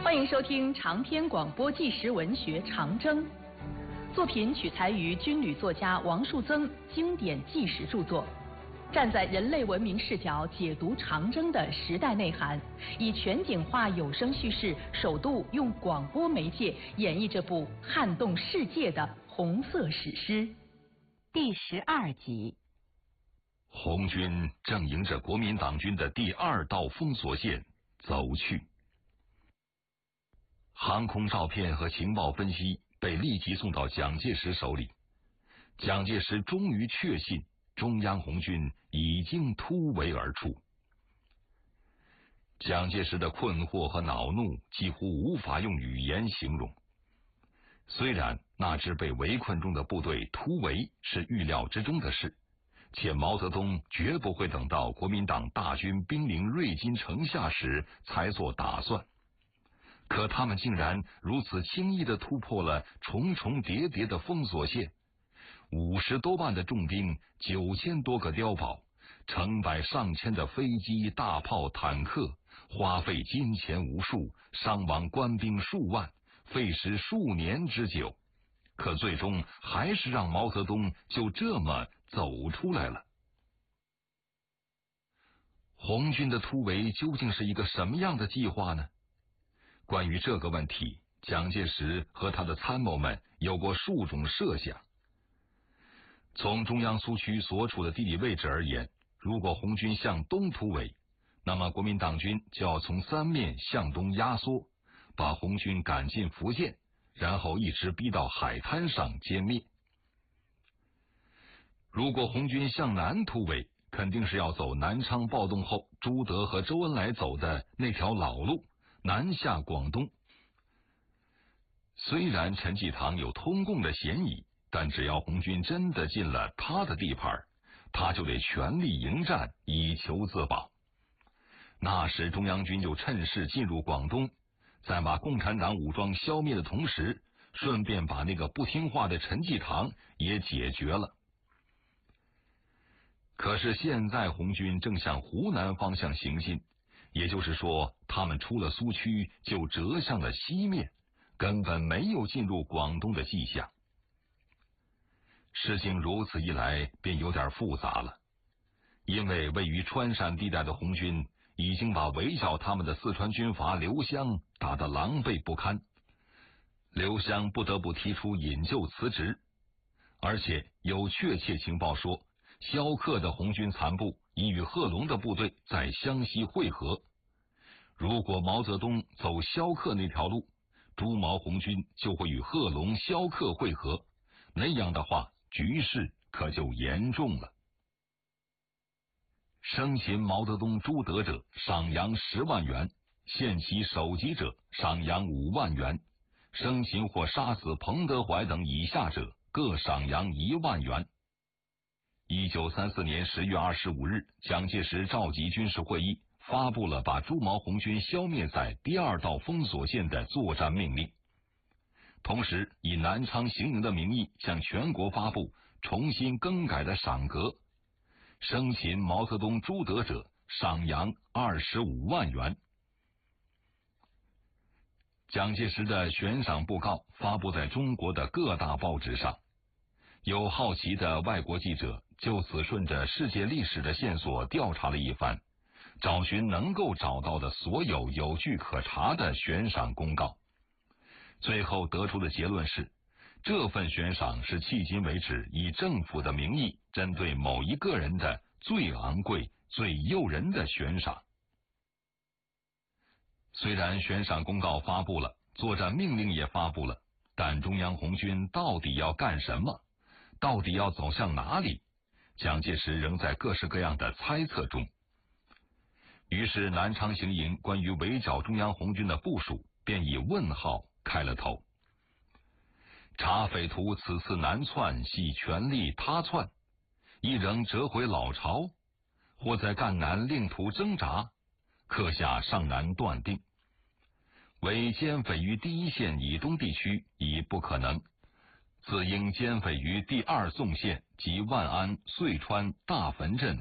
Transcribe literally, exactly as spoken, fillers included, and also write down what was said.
欢迎收听长篇广播纪实文学《长征》，作品取材于军旅作家王树增经典纪实著作，站在人类文明视角解读长征的时代内涵，以全景化有声叙事，首度用广播媒介演绎这部撼动世界的红色史诗。 第十二集， 红军正迎着国民党军的第二道封锁线走去。航空照片和情报分析被立即送到蒋介石手里，蒋介石终于确信中央红军已经突围而出。蒋介石的困惑和恼怒几乎无法用语言形容。虽然那支被围困中的部队突围是预料之中的事，且毛泽东绝不会等到国民党大军兵临瑞金城下时才做打算，可他们竟然如此轻易地突破了重重叠叠的封锁线。五十多万的重兵，九千多个碉堡，成百上千的飞机、大炮、坦克，花费金钱无数，伤亡官兵数万，费时数年之久，可最终还是让毛泽东就这么走出来了。红军的突围究竟是一个什么样的计划呢？关于这个问题，蒋介石和他的参谋们有过数种设想。从中央苏区所处的地理位置而言，如果红军向东突围，那么国民党军就要从三面向东压缩，把红军赶进福建，然后一直逼到海滩上歼灭。如果红军向南突围，肯定是要走南昌暴动后朱德和周恩来走的那条老路，南下广东。虽然陈济棠有通共的嫌疑，但只要红军真的进了他的地盘，他就得全力迎战，以求自保。那时中央军就趁势进入广东，在把共产党武装消灭的同时，顺便把那个不听话的陈济棠也解决了。可是现在红军正向湖南方向行进，也就是说，他们出了苏区就折向了西面，根本没有进入广东的迹象。事情如此一来便有点复杂了，因为位于川陕地带的红军已经把围剿他们的四川军阀刘湘打得狼狈不堪，刘湘不得不提出引咎辞职，而且有确切情报说，萧克的红军残部已与贺龙的部队在湘西会合。如果毛泽东走萧克那条路，朱毛红军就会与贺龙、萧克会合，那样的话局势可就严重了。生擒毛泽东、朱德者赏洋十万元，限其首级者赏洋五万元，生擒或杀死彭德怀等以下者各赏洋一万元。一九三四年十月二十五日，蒋介石召集军事会议，发布了把朱毛红军消灭在第二道封锁线的作战命令，同时以南昌行营的名义向全国发布重新更改的赏格，生擒毛泽东、朱德者赏洋二十五万元。蒋介石的悬赏布告发布在中国的各大报纸上，有好奇的外国记者就此顺着世界历史的线索调查了一番，找寻能够找到的所有有据可查的悬赏公告，最后得出的结论是，这份悬赏是迄今为止以政府的名义针对某一个人的最昂贵、最诱人的悬赏。虽然悬赏公告发布了，作战命令也发布了，但中央红军到底要干什么？到底要走向哪里？蒋介石仍在各式各样的猜测中。于是南昌行营关于围剿中央红军的部署便以问号开了头。察匪徒此次南窜，系全力他窜，亦仍折回老巢，或在赣南另图挣扎，刻下尚难断定。为歼匪于第一线以东地区已不可能，自应歼匪于第二纵线及万安、遂川、大汾镇